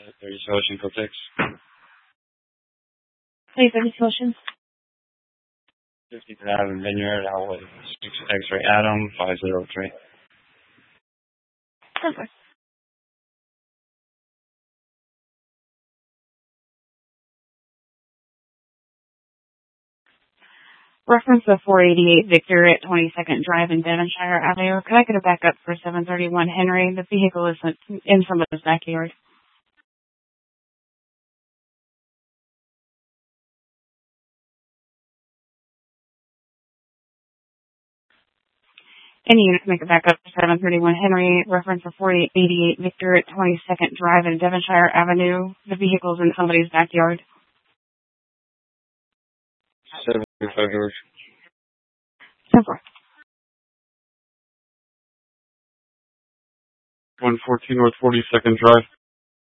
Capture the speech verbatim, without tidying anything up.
thirty Ocean Cortex. Please, any solutions? fifty Avenue Vineyard, Highway six X-ray Adam, five zero three. Perfect. Reference the four eighty-eight Victor at twenty-second Drive in Devonshire Avenue. Could I get a backup for seven thirty-one Henry? The vehicle is in somebody's backyard. Any unit make a backup for seven thirty-one Henry. Reference the four eighty-eight Victor at twenty-second Drive in Devonshire Avenue. The vehicle is in somebody's backyard. seven five George. Simple. one fourteen North forty-second Drive.